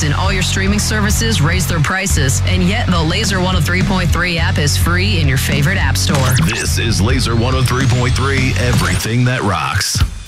Netflix and all your streaming services raise their prices, and yet the Laser 103.3 app is free in your favorite app store. This is Laser 103.3, everything that rocks.